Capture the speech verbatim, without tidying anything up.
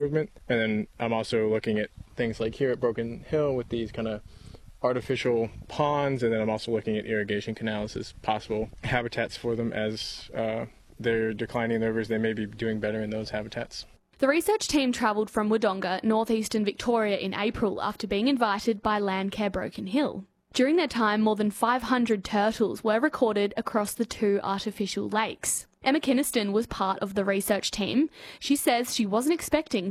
improvement. And then I'm also looking at things like here at Broken Hill with these kind of artificial ponds, and then I'm also looking at irrigation canals as possible habitats for them. As uh, they're declining in the rivers, they may be doing better in those habitats. The research team travelled from Wodonga, northeastern Victoria in April after being invited by Landcare Broken Hill. During their time, more than five hundred turtles were recorded across the two artificial lakes. Emma Kinniston was part of the research team. She says she wasn't expecting